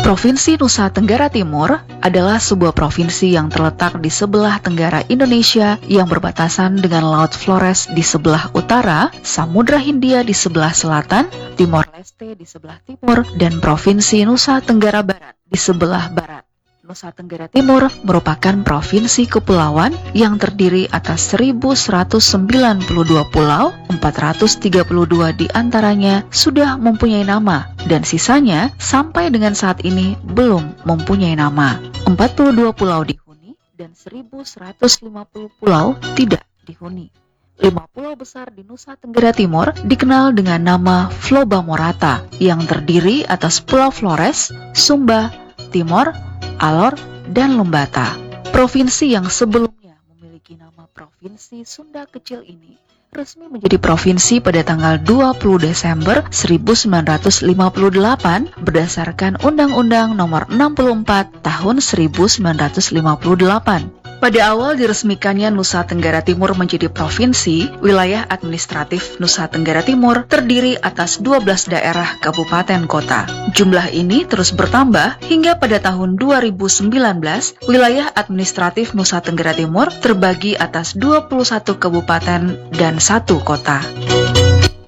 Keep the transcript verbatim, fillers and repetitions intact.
Provinsi Nusa Tenggara Timur adalah sebuah provinsi yang terletak di sebelah tenggara Indonesia yang berbatasan dengan Laut Flores di sebelah utara, Samudra Hindia di sebelah selatan, Timor Leste di sebelah timur, dan Provinsi Nusa Tenggara Barat di sebelah barat. Nusa Tenggara Timur merupakan provinsi kepulauan yang terdiri atas seribu seratus sembilan puluh dua pulau, empat ratus tiga puluh dua di antaranya sudah mempunyai nama, dan sisanya sampai dengan saat ini belum mempunyai nama. empat puluh dua pulau dihuni dan seribu seratus lima puluh pulau tidak dihuni. Lima pulau besar di Nusa Tenggara Timur dikenal dengan nama Floba Morata yang terdiri atas Pulau Flores, Sumba, Timor, Alor, dan Lembata. Provinsi yang sebelumnya memiliki nama Provinsi Sunda Kecil ini resmi menjadi provinsi pada tanggal dua puluh Desember seribu sembilan ratus lima puluh delapan berdasarkan Undang-Undang Nomor enam puluh empat Tahun seribu sembilan ratus lima puluh delapan. Pada awal diresmikannya Nusa Tenggara Timur menjadi provinsi, wilayah administratif Nusa Tenggara Timur terdiri atas dua belas daerah kabupaten kota. Jumlah ini terus bertambah hingga pada tahun dua ribu sembilan belas, wilayah administratif Nusa Tenggara Timur terbagi atas dua puluh satu kabupaten dan satu kota.